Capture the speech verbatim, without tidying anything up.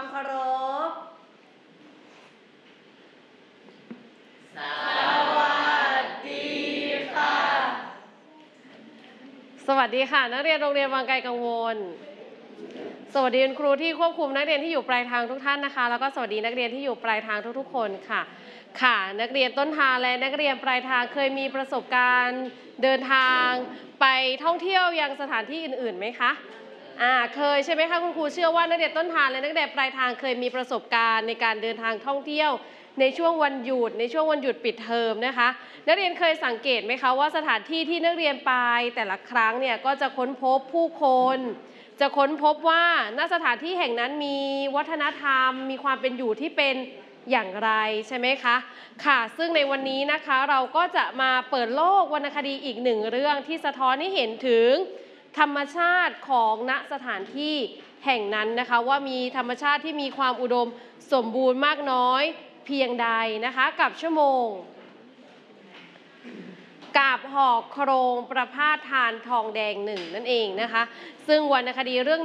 เคารพสวัสดีค่ะสวัสดีค่ะนักเรียนโรงเรียนวังไกลกังวลสวัสดีคุณครูที่ควบคุมนักเรียนที่อยู่ปลายทางทุกท่านนะคะแล้วก็สวัสดีนักเรียนที่อยู่ปลายทางทุกๆคนค่ะค่ะนักเรียนต้นทางและนักเรียนปลายทางเคยมีประสบการณ์เดินทางไปท่องเที่ยวยังสถานที่อื่นๆไหมคะอ่าเคยใช่ไหมคะคุณครูเชื่อว่านักเรียนต้นทางและนักเรียนปลายทางเคยมีประสบการณ์ในการเดินทางท่องเที่ยวในช่วงวันหยุดในช่วงวันหยุดปิดเทอมนะคะนักเรียนเคยสังเกตไหมคะว่าสถานที่ที่นักเรียนไปแต่ละครั้งเนี่ยก็จะค้นพบผู้คนจะค้นพบว่าณสถานที่แห่งนั้นมีวัฒนธรรมมีความเป็นอยู่ที่เป็นอย่างไรใช่ไหมคะค่ะซึ่งในวันนี้นะคะเราก็จะมาเปิดโลกวรรณคดีอีกหนึ่งเรื่องที่สะท้อนให้เห็นถึงธรรมชาติของณสถานที่แห่งนั้นนะคะว่ามีธรรมชาติที่มีความอุดมสมบูรณ์มากน้อยเพียงใดนะคะกับชั่วโมงกาบหอกโครงประพาสทานทองแดงหนึ่งนั่นเองนะคะซึ่งวรรณคดีเรื่อง